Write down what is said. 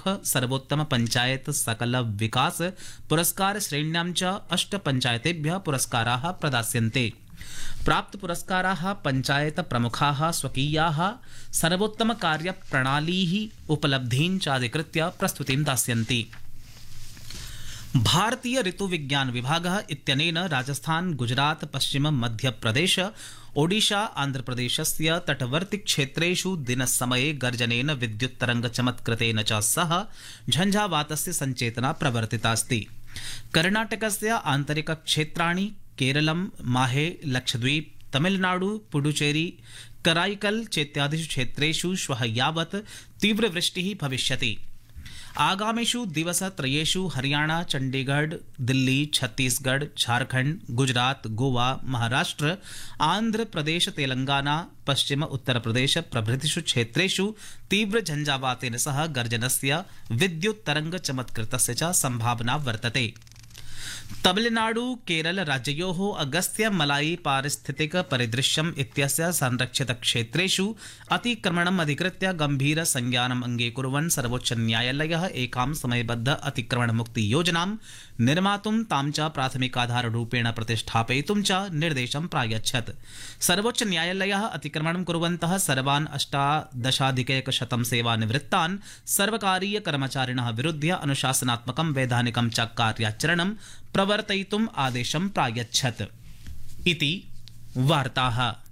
सर्वोत्तम पञ्चायत सकल विकास पुरस्कार श्रेण्यां च 8 पञ्चायतेभ्यः पुरस्काराः प्रदास्यन्ते। प्राप्त पुरस्काराः पञ्चायत प्रमुखाः स्वकीयाः सर्वोत्तम कार्यप्रणालीः उपलब्धीन् चाधिकृत्य प्रस्तुतिं दास्यन्ति। भारतीय ऋतुविज्ञान विभागः इत्यनेन राजस्थान, गुजरात, पश्चिम मध्यप्रदेश, ओडिशा, आन्ध्रप्रदेशस्य तटवर्ती क्षेत्रेषु दिनसमये गर्जनेन विद्युत्तरङ्गचमत्कृतेन च सह झञ्झावातस्य सञ्चेतना प्रवर्तितास्ति। कर्णाटकस्य आन्तरिकक्षेत्राणि केरलं, माहे, लक्षद्वीप, तमिलनाडु, पुडुचेरी, कराईकल चेत्यादिषु क्षेत्रेषु श्वः यावत् तीव्रवृष्टिः भविष्यति। आगामिषु दिवसत्रयेषु हरियाणा, चंडीगढ़, दिल्ली, छत्तीसगढ़, झारखंड, गुजरात, गोवा, महाराष्ट्र, आंध्र प्रदेश, तेलंगाना, पश्चिम उत्तर प्रदेश प्रभृतिषु क्षेत्रेषु तीव्र झंझावातेन सह गर्जनस्य विद्युत्तरंग चमत्कृतस्य च संभावना वर्तते। तमिलनाडु केरल राज्ययोः अगस्त्य मलाई पारिस्थितिक परिदृश्यम् इत्यस्य संरक्षित क्षेत्रेषु अतिक्रमणम् अधिकृत्य गंभीर संज्ञानम् अङ्गीकुर्वन् सर्वोच्च न्यायालयः एकां समयबद्ध अतिक्रमण मुक्ति योजनां निर्मातुं तां च प्राथमिकाधाररूपेण प्रतिष्ठापयितुं च निर्देशं प्रायच्छत्। सर्वोच्च न्यायालयः अतिक्रमणं कुर्वन्तः सर्वान् 18,100 सेवानिवृत्तान् सर्वकारीय कर्मचारिणः विरुध्य अनुशासनात्मकं वैधानिकं च कार्याचरणं प्रवर्तयितुम् आदेशं प्रायच्छत् इति वार्ताः।